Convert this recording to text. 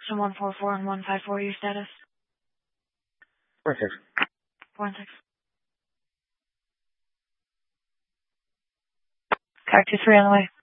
Some 144 and 154, your status? 4-6. 4 and 6. Car 23 on the way.